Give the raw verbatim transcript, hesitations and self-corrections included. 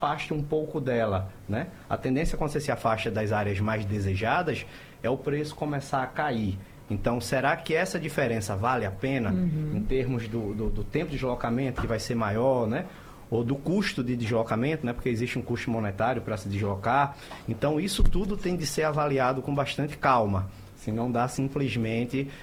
afaste um pouco dela, né? A tendência quando você se afasta das áreas mais desejadas é o preço começar a cair. Então, será que essa diferença vale a pena uhum. em termos do, do, do tempo de deslocamento, que vai ser maior, né? Ou do custo de deslocamento, né? Porque existe um custo monetário para se deslocar. Então, isso tudo tem de ser avaliado com bastante calma. Se não dá simplesmente